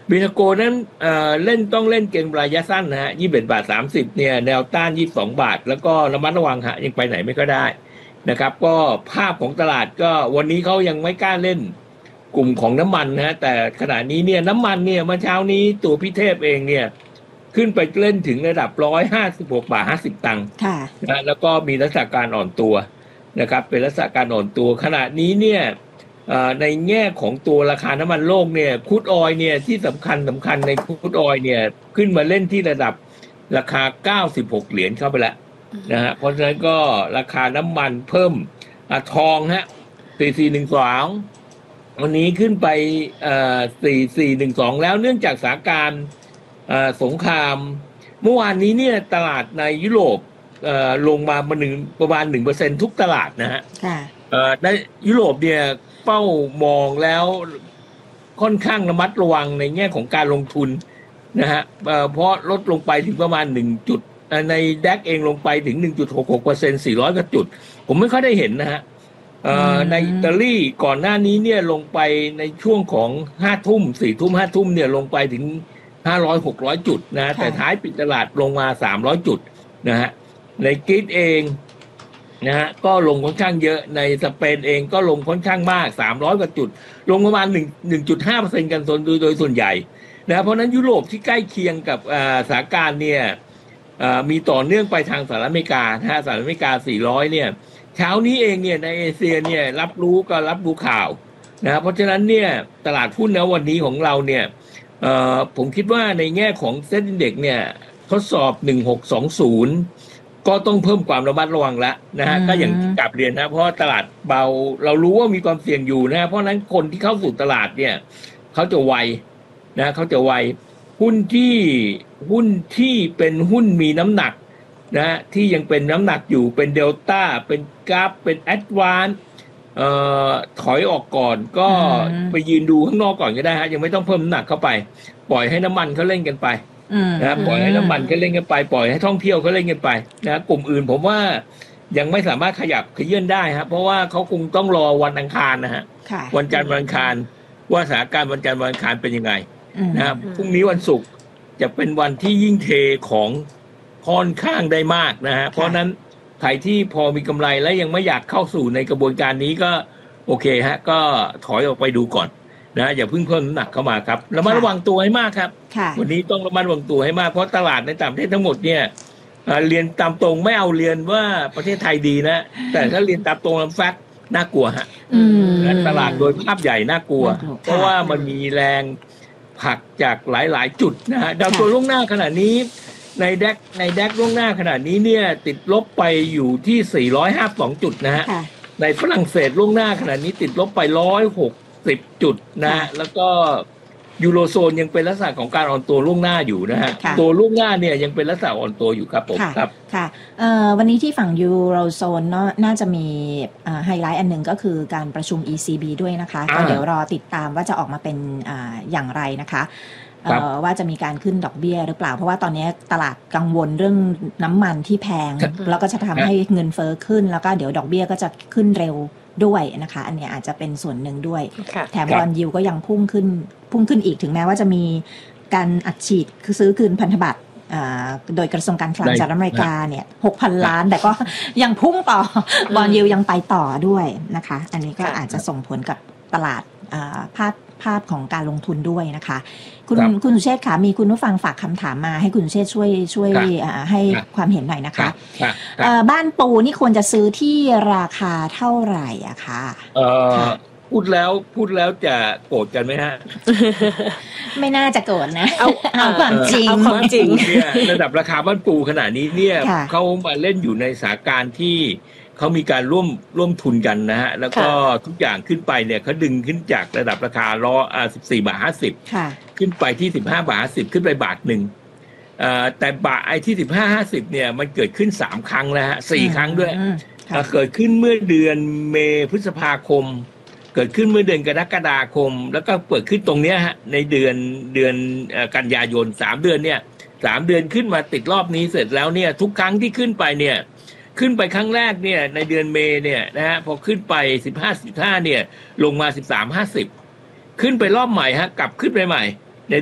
บิทโกนั้นเล่นต้องเล่นเก็งระยะสั้นนะฮะ21.30 บาทเนี่ยแนวต้าน22 บาทแล้วก็ระมัดระวังฮะยังไปไหนไม่ก็ได้นะครับก็ภาพของตลาดก็วันนี้เขายังไม่กล้าเล่นกลุ่มของน้ำมันนะฮะแต่ขณะนี้เนี่ยน้ำมันเนี่ยเมื่อเช้านี้ตัวพี่เทพเองเนี่ยขึ้นไปเล่นถึงระดับ156.50 บาทนะแล้วก็มีลักษณะการอ่อนตัวนะครับเป็นลักษณะการอ่อนตัวขณะนี้เนี่ยในแง่ของตัวราคาน้ำมันโลกเนี่ยครูดออยล์เนี่ยที่สำคัญในครูดออยล์เนี่ยขึ้นมาเล่นที่ระดับราคา96เหรียญเข้าไปแล้วนะฮะเพราะฉะนั้นก็ราคาน้ำมันเพิ่มทองฮะ4412วันนี้ขึ้นไป4412แล้วเนื่องจากสถานการณ์สงครามเมื่อวานนี้เนี่ยตลาดในยุโรปลงมาประมาณ 1% ทุกตลาดนะฮะในยุโรปเนี่ยเป้ามองแล้วค่อนข้างระมัดระวังในแง่ของการลงทุนนะฮะเพราะลดลงไปถึงประมาณ1จุดในแดกเองลงไปถึง 1.66% 400 กว่าจุดผมไม่ค่อยได้เห็นนะฮะในอิตาลีก่อนหน้านี้เนี่ยลงไปในช่วงของ5 ทุ่ม4 ทุ่ม5 ทุ่มเนี่ยลงไปถึง500-600 จุดนะแต่ท้ายปิดตลาดลงมา300 จุดนะฮะในกรีซเองนะฮะก็ลงค่อนข้างเยอะในสเปนเองก็ลงค่อนข้างมาก300 กว่าจุดลงประมาณ1.5% กันโดยส่วนใหญ่นะเพราะนั้นยุโรปที่ใกล้เคียงกับสถานการณ์เนี่ยมีต่อเนื่องไปทางสหรัฐอเมริกานะฮะสหรัฐอเมริกา400เนี่ยเช้านี้เองเนี่ยในเอเชียเนี่ยรับรู้ข่าวนะเพราะฉะนั้นเนี่ยตลาดหุ้นนะวันนี้ของเราเนี่ยผมคิดว่าในแง่ของเซ็ตอินเด็กซ์เนี่ยทดสอบ1620ก็ต้องเพิ่มความระมัดระวังแล้วนะฮะก็อย่างที่กลับเรียนนะเพราะตลาดเบาเรารู้ว่ามีความเสี่ยงอยู่นะเพราะนั้นคนที่เข้าสู่ตลาดเนี่ยเขาจะไวนะเขาจะไวหุ้นที่เป็นหุ้นมีน้ำหนักนะที่ยังเป็นน้ำหนักอยู่เป็นเดลต้าเป็นกราฟเป็นแอดวานซ์ถอยออกก่อนก็ไปยืนดูข้างนอกก่อนก็ได้ฮะยังไม่ต้องเพิ่มน้ำหนักเข้าไปปล่อยให้น้ำมันเขาเล่นกันไปนะปล่อยให้น้ำมันเขาเล่นกันไปปล่อยให้ท่องเที่ยวเขาเล่นกันไปนะกลุ่มอื่นผมว่ายังไม่สามารถขยับขยื่นได้ครับเพราะว่าเขาคงต้องรอวันอังคารนะฮะวันจันทร์วันอังคารว่าสถานการณ์วันจันทร์วันอังคารเป็นยังไงนะครับพรุ่งนี้วันศุกร์จะเป็นวันที่ยิ่งเทของค่อนข้างได้มากนะฮะเพราะนั้นใครที่พอมีกำไรและยังไม่อยากเข้าสู่ในกระบวนการนี้ก็โอเคฮะก็ถอยออกไปดูก่อนนะอย่าเพิ่งเพิ่มน้ำหนักเข้ามาครับระมัดระวังตัวให้มากครับวันนี้ต้องระมัดระวังตัวให้มากเพราะตลาดในต่างประเทศทั้งหมดเนี่ยเรียนตามตรงไม่เอาเรียนว่าประเทศไทยดีนะแต่ถ้าเรียนตามตรงแฟกต์น่ากลัวฮะตลาดโดยภาพใหญ่น่ากลัวเพราะว่ามันมีแรงผลักจากหลายๆจุดนะฮะดาวตัวล่วงหน้าขณะนี้ในแดกล่วงหน้าขนาดนี้เนี่ยติดลบไปอยู่ที่452จุดนะฮะในฝรั่งเศสล่วงหน้าขนาดนี้ติดลบไป160จุดนะแล้วก็ยูโรโซนยังเป็นลักษณะของการอ่อนตัวล่วงหน้าอยู่นะฮะตัวล่วงหน้าเนี่ยยังเป็นลักษณะอ่อนตัวอยู่ครับผมครับค่ะวันนี้ที่ฝั่งยูโรโซนน่าจะมีไฮไลท์อันหนึ่งก็คือการประชุม ECB ด้วยนะคะก็เดี๋ยวรอติดตามว่าจะออกมาเป็นอย่างไรนะคะว่าจะมีการขึ้นดอกเบี้ยหรือเปล่าเพราะว่าตอนนี้ตลาดกังวลเรื่องน้ำมันที่แพงแล้วก็จะทำให้เงินเฟ้อขึ้นแล้วก็เดี๋ยวดอกเบี้ยก็จะขึ้นเร็วด้วยนะคะอันนี้อาจจะเป็นส่วนหนึ่งด้วยแถมบอนด์ยิลด์ก็ยังพุ่งขึ้นอีกถึงแม้ว่าจะมีการอัดฉีดคือซื้อคืนพันธบัตรโดยกระทรวงการคลังสหรัฐอเมริกาเนี่ย 6,000 ล้านแต่ก็ยังพุ่งต่อบอนด์ยิลด์ยังไปต่อด้วยนะคะอันนี้ก็อาจจะส่งผลกับตลาดภาพของการลงทุนด้วยนะคะคุณสุเชษฐ์คะมีคุณผู้ฟังฝากคำถามมาให้คุณสุเชษฐ์ช่วยให้ความเห็นหน่อยนะคะบ้านปูนี่ควรจะซื้อที่ราคาเท่าไหร่อะคะพูดแล้วจะโกรธกันไหมฮะไม่น่าจะโกรธนะเอาความจริงเนี่ยระดับราคาบ้านปูขนาดนี้เนี่ยเขามาเล่นอยู่ในสถานการณ์ที่เขามีการร่วมทุนกันนะฮะแล้วก็ทุกอย่างขึ้นไปเนี่ยเขาดึงขึ้นจากระดับราคา14.50ขึ้นไปที่15.50ขึ้นไปบาทหนึ่งแต่บาทไอ้ที่15.50เนี่ยมันเกิดขึ้น3ครั้งแล้วฮะ4ครั้งด้วยเกิดขึ้นเมื่อเดือนพฤษภาคมเกิดขึ้นเมื่อเดือนกรกฎาคมแล้วก็เปิดขึ้นตรงเนี้ยฮะในเดือนกันยายน3เดือนเนี่ย3เดือนขึ้นมาติดรอบนี้เสร็จแล้วเนี่ยทุกครั้งที่ขึ้นไปเนี่ยขึ้นไปครั้งแรกเนี่ยในเดือนเมษเนี่ยนะฮะพอขึ้นไป15เนี่ยลงมา13.50ขึ้นไปรอบใหม่ฮะกลับขึ้นไปใหม่